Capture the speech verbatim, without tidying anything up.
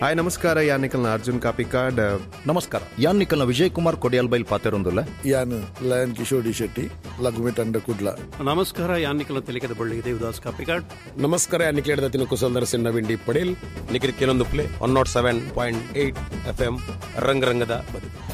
Hi ನಮಸ್ಕಾರ ಯಾನ್ ನಿಖಲ್ನ ಅರ್ಜುನ್ ಕಾಪಿಕಾಡ್. ನಮಸ್ಕಾರ ಯಾನ್ ನಿಖಲ್ನ ವಿಜಯ್ ಕುಮಾರ್ ಕೊಡಿಯಾಲ್ ಬೈಲ್ ಪಾತೆರೊಂದುಲ್ಲ ಯಾನ್ ಲಯನ್ ಕಿಶೋರ್ ಡಿ ಶೆಟ್ಟಿ ಲಘುಮಿ ತಂಡ ಕುಡ್ಲ. ನಮಸ್ಕಾರ ಯಾನ್ ನಿಖಲ್ನ ತೆಲಿಕದ ಬಳ್ಳಿ ದೇವದಾಸ್ ಕಾಪಿಕಾಡ್. ನಮಸ್ಕಾರ ಯಾನ್ ನಿಖಲ್ ತಿನ ಕುಸಲ್ದರ್ ಸಿನ್ನ ವಿಂಡಿ ಪಡೇಲ್ ನಿಖಿಲ್ ಕೆಲವೊಂದು play one not seven point eight F M ರಂಗರಂಗದ ಬದುಕು.